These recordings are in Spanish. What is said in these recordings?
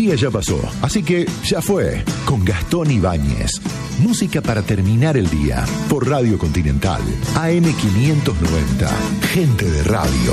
día ya pasó, así que ya fue, con Gastón Ibáñez. Música para terminar el día, por Radio Continental, AM590, gente de radio.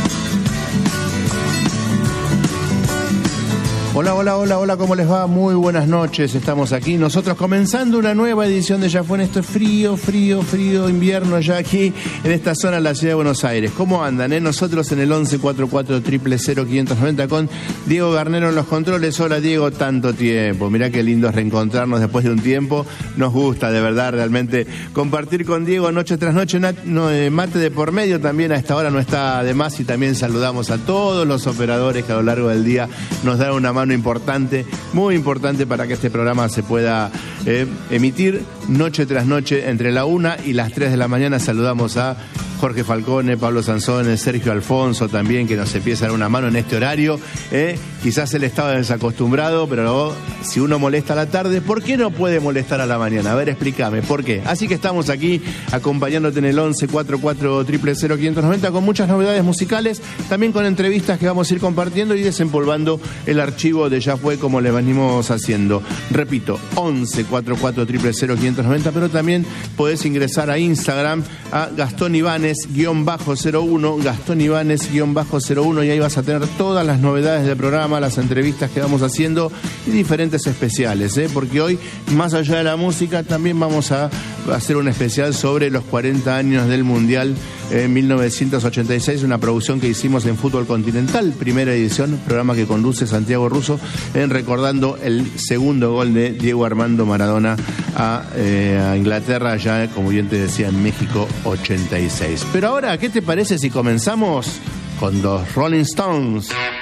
Hola, hola, hola, hola, ¿cómo les va? Muy buenas noches, estamos aquí nosotros comenzando una nueva edición de Ya Fue en esto frío, invierno ya aquí en esta zona de la ciudad de Buenos Aires. ¿Cómo andan? Nosotros en el 1144000590 con Diego Garnero en los controles. Hola Diego, tanto tiempo, mirá qué lindo es reencontrarnos después de un tiempo, nos gusta de verdad realmente compartir con Diego noche tras noche, mate de por medio también a esta hora no está de más y también saludamos a todos los operadores que a lo largo del día nos dan una mano importante, muy importante para que este programa se pueda emitir noche tras noche entre la 1 y las 3 de la mañana. Saludamos a Jorge Falcone, Pablo Sansone, Sergio Alfonso también, que nos empieza a dar una mano en este horario. Quizás él estaba desacostumbrado, pero si uno molesta a la tarde, ¿por qué no puede molestar a la mañana? A ver, explícame, ¿por qué? Así que estamos aquí acompañándote en el 1144000590 con muchas novedades musicales, también con entrevistas que vamos a ir compartiendo y desempolvando el archivo de Ya Fue como le venimos haciendo. Repito, 1144000590, pero también podés ingresar a Instagram a Gastón Ibáñez-01, Gastón Ibáñez-01, y ahí vas a tener todas las novedades del programa, las entrevistas que vamos haciendo y diferentes especiales, porque hoy, más allá de la música, también vamos a hacer un especial sobre los 40 años del Mundial en 1986, una producción que hicimos en Fútbol Continental, primera edición, programa que conduce Santiago Russo, recordando el segundo gol de Diego Armando Maradona a Inglaterra, ya como bien te decía, en México 86. Pero ahora, ¿qué te parece si comenzamos con los Rolling Stones?